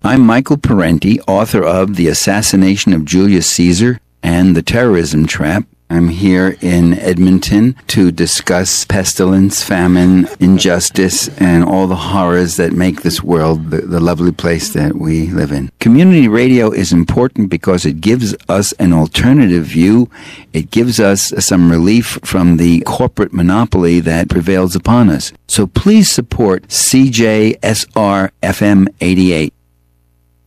I'm Michael Parenti, author of The Assassination of Julius Caesar and The Terrorism Trap. I'm here in Edmonton to discuss pestilence, famine, injustice, and all the horrors that make this world the lovely place that we live in. Community radio is important because it gives us an alternative view. It gives us some relief from the corporate monopoly that prevails upon us. So please support CJSR FM 88.